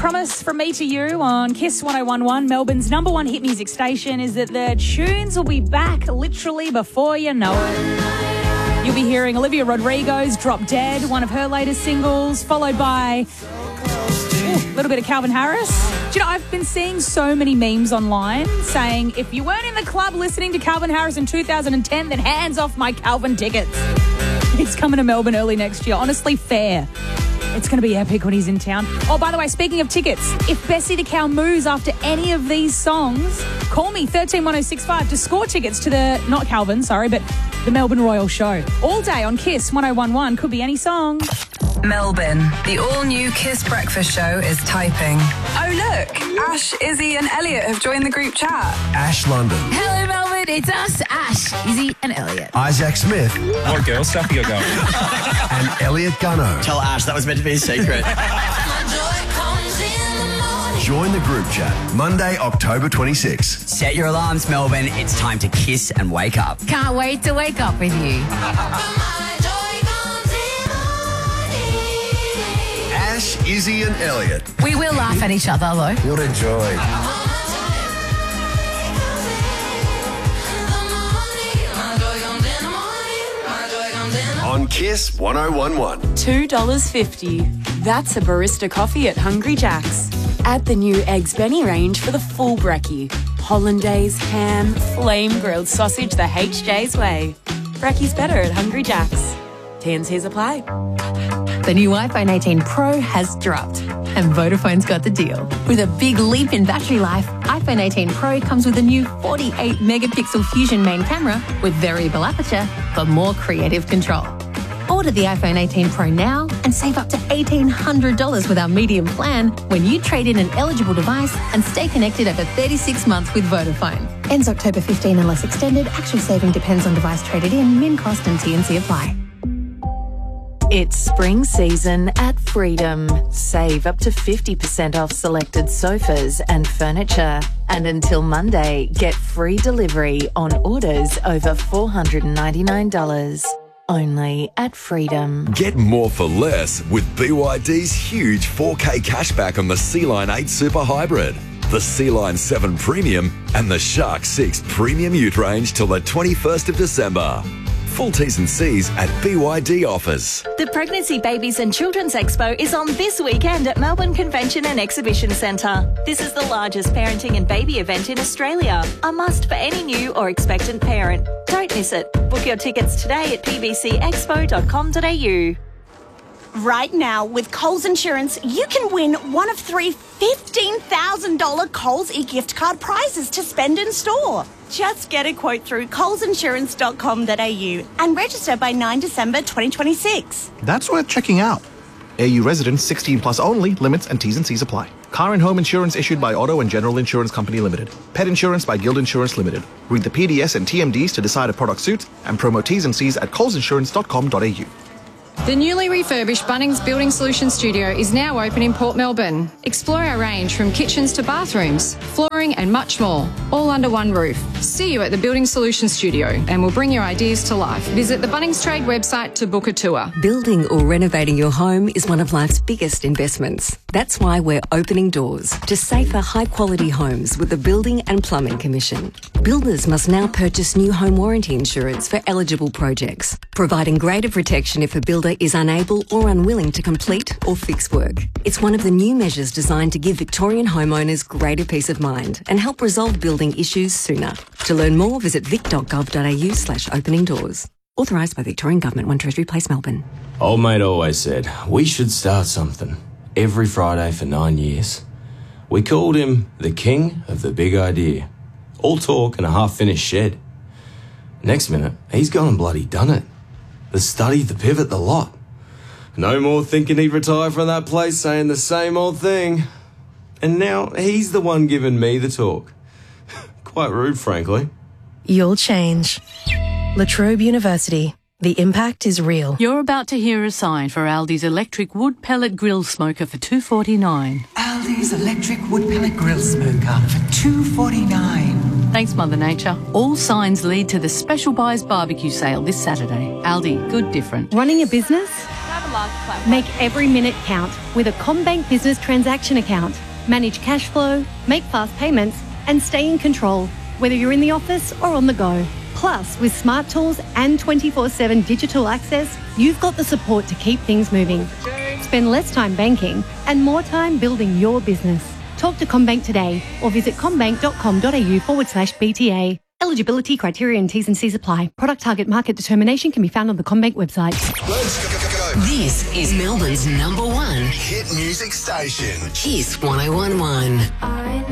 promise from me to you on Kiss 1011, Melbourne's number one hit music station, is that the tunes will be back literally before you know it. You'll be hearing Olivia Rodrigo's Drop Dead, one of her latest singles, followed by a little bit of Calvin Harris. Do you know, I've been seeing so many memes online saying, if you weren't in the club listening to Calvin Harris in 2010, then hands off my Calvin tickets. He's coming to Melbourne early next year. Honestly, fair. It's going to be epic when he's in town. Oh, by the way, speaking of tickets, if Bessie DeCow moves after any of these songs, call me 131065 to score tickets to the, not Calvin, sorry, but the Melbourne Royal Show. All day on Kiss 1011, could be any song. Melbourne, the all-new Kiss Breakfast Show is typing. Oh, look, Ash, Izzy and Elliot have joined the group chat. Ash London. Hello, Melbourne, it's us, Ash, Izzy and Elliot. Isaac Smith. What girl stuff you got going? And Elliot Gunno. Tell Ash that was meant to be a secret. Join the group chat, Monday, October 26. Set your alarms, Melbourne. It's time to kiss and wake up. Can't wait to wake up with you. Ash, Izzy and Elliot. We will laugh at each other, though. What a joy. On Kiss 1011. $2.50. That's a barista coffee at Hungry Jack's. Add the new Eggs Benny range for the full brekkie. Hollandaise, ham, flame grilled sausage the HJ's way. Brekkie's better at Hungry Jack's. T&Cs apply. The new iPhone 18 Pro has dropped, and Vodafone's got the deal. With a big leap in battery life, iPhone 18 Pro comes with a new 48-megapixel Fusion main camera with variable aperture for more creative control. Order the iPhone 18 Pro now and save up to $1,800 with our medium plan when you trade in an eligible device and stay connected over 36 months with Vodafone. Ends October 15 unless extended. Actual saving depends on device traded in. Min cost and T&C apply. It's spring season at Freedom. Save up to 50% off selected sofas and furniture. And until Monday, get free delivery on orders over $499. Only at Freedom. Get more for less with BYD's huge 4K cashback on the Sea-Line 8 Super Hybrid, the Sea-Line 7 Premium and the Shark 6 Premium Ute range till the 21st of December. Full T's and C's at BYD offers. The Pregnancy, Babies and Children's Expo is on this weekend at Melbourne Convention and Exhibition Centre. This is the largest parenting and baby event in Australia. A must for any new or expectant parent. Don't miss it. Book your tickets today at pbcexpo.com.au. Right now, with Coles Insurance, you can win one of 3 $15,000 Coles e-gift card prizes to spend in store. Just get a quote through colesinsurance.com.au and register by 9 December 2026. That's worth checking out. AU residents 16 plus only. Limits and T's and C's apply. Car and home insurance issued by Auto and General Insurance Company Limited. Pet insurance by Guild Insurance Limited. Read the PDS and TMDs to decide a product suits and promo T's and C's at colesinsurance.com.au. The newly refurbished Bunnings Building Solutions studio is now open in Port Melbourne. Explore our range from kitchens to bathrooms, flooring and much more, all under one roof. See you at the Building Solutions studio and we'll bring your ideas to life. Visit the Bunnings Trade website to book a tour. Building or renovating your home is one of life's biggest investments. That's why we're opening doors to safer, high-quality homes with the Building and Plumbing Commission. Builders must now purchase new home warranty insurance for eligible projects, providing greater protection if a builder is unable or unwilling to complete or fix work. It's one of the new measures designed to give Victorian homeowners greater peace of mind and help resolve building issues sooner. To learn more, visit vic.gov.au/opening doors. Authorised by Victorian Government, 1 Treasury Place, Melbourne. Old mate always said, we should start something. Every Friday for 9 years. We called him the king of the big idea. All talk and a half-finished shed. Next minute, he's gone and bloody done it. The study, the pivot, the lot. No more thinking he'd retire from that place saying the same old thing. And now he's the one giving me the talk. Quite rude, frankly. You'll change. La Trobe University. The impact is real. You're about to hear a sign for Aldi's electric wood pellet grill smoker for $2.49. Aldi's electric wood pellet grill smoker for $2.49. Thanks, Mother Nature. All signs lead to the Special Buys barbecue sale this Saturday. Aldi, good different. Running a business? Make every minute count with a CommBank Business Transaction Account. Manage cash flow, make fast payments, and stay in control, whether you're in the office or on the go. Plus, with smart tools and 24/7 digital access, you've got the support to keep things moving. Spend less time banking and more time building your business. Talk to CommBank today or visit commbank.com.au/BTA. Eligibility criteria and T's and C's apply. Product target market determination can be found on the CommBank website. Let's go. This is Melbourne's #1 hit music station. Kiss 101.1.